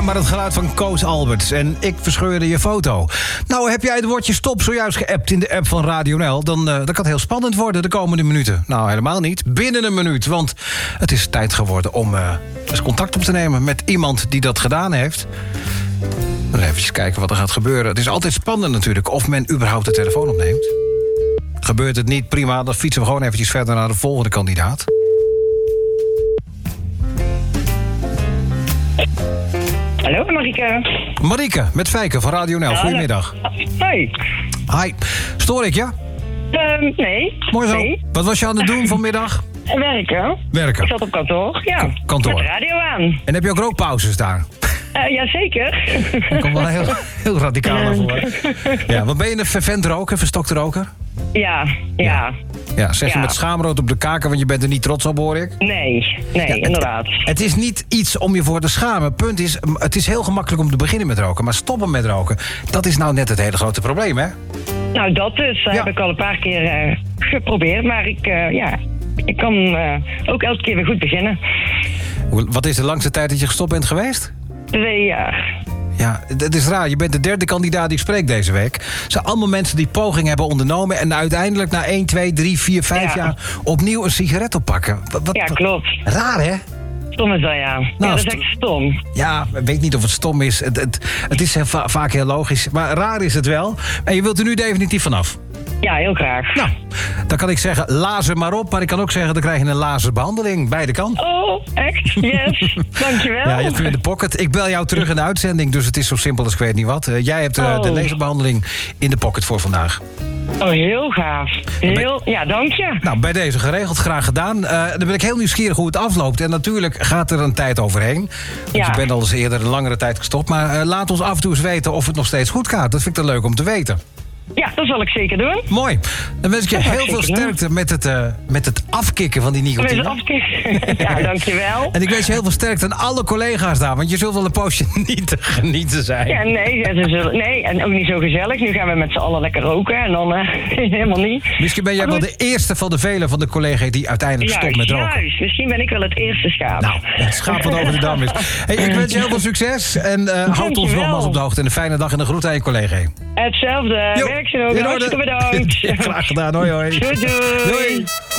Maar het geluid van Koos Alberts en ik verscheurde je foto. Nou, heb jij het woordje stop zojuist geappt in de app van Radio NL... dan kan het heel spannend worden de komende minuten. Nou, helemaal niet. Binnen een minuut, want het is tijd geworden om eens contact op te nemen... met iemand die dat gedaan heeft. Even kijken wat er gaat gebeuren. Het is altijd spannend natuurlijk of men überhaupt de telefoon opneemt. Gebeurt het niet, prima, dan fietsen we gewoon eventjes verder naar de volgende kandidaat. Hallo, Marieke. Marieke, met Fijke van Radio NL. Goedemiddag. Hoi. Hi. Stoor ik je? Nee. Mooi zo. Nee. Wat was je aan het doen vanmiddag? Werken. Werken. Ik zat op kantoor, ja. Kantoor. Met de radio aan. En heb je ook rookpauzes daar? Jazeker. Dat komt wel heel radicaal naar voren. Ja, wat ben je een vervent roker, verstokte roker? Ja. Ja, zeg je Ja. met schaamrood op de kaken, want je bent er niet trots op, hoor ik? Nee, Ja, inderdaad. Het is niet iets om je voor te schamen. Punt is, het is heel gemakkelijk om te beginnen met roken. Maar stoppen met roken, dat is nou net het hele grote probleem, hè? Nou, dat dus. Dat Ja. heb ik al een paar keer geprobeerd. Maar ik kan ook elke keer weer goed beginnen. Wat is de langste tijd dat je gestopt bent geweest? 2 jaar. Ja, het is raar. Je bent de derde kandidaat die ik spreek deze week. Het zijn allemaal mensen die poging hebben ondernomen... en uiteindelijk na 1, 2, 3, 4, 5 jaar... opnieuw een sigaret oppakken. Ja, klopt. Raar, hè? Stom is dat, ja. Nou, Ja, dat is echt stom. Ja, ik weet niet of het stom is. Het is vaak heel logisch. Maar raar is het wel. En je wilt er nu definitief vanaf. Ja, heel graag. Nou, dan kan ik zeggen, lazer maar op. Maar ik kan ook zeggen, dan krijg je een laserbehandeling. Beide kanten. Oh, echt? Yes. Dankjewel. Ja, je hebt hem in de pocket. Ik bel jou terug in de uitzending, dus het is zo simpel als ik weet niet wat. Jij hebt de laserbehandeling in de pocket voor vandaag. Oh, heel gaaf. Ja, dank je. Nou, bij deze geregeld, graag gedaan. Dan ben ik heel nieuwsgierig hoe het afloopt. En natuurlijk gaat er een tijd overheen. Want Ja. je bent al eens eerder een langere tijd gestopt. Maar laat ons af en toe eens weten of het nog steeds goed gaat. Dat vind ik dan leuk om te weten. Ja, dat zal ik zeker doen. Mooi. Dan wens ik je Dat ga ik heel veel zeker doen. sterkte met het afkicken van die nicotine. Ja, dankjewel. En ik wens je heel veel sterkte aan alle collega's daar. Want je zult wel een poosje niet te genieten zijn. Ja, nee, en ook niet zo gezellig. Nu gaan we met z'n allen lekker roken en dan helemaal niet. Misschien ben jij wel de eerste van de velen van de collega's die uiteindelijk stopt met roken. Juist, misschien ben ik wel het eerste schaap. Nou, het schaap wat over de dam is. Hey, ik wens je heel veel succes en houd ons nogmaals op de hoogte. En een fijne dag en een groet aan je collega. Hetzelfde. Jo, Werk ze ook. in orde. Hartstikke bedankt. Ja, graag gedaan. Hoi, hoi. Doei. Doei.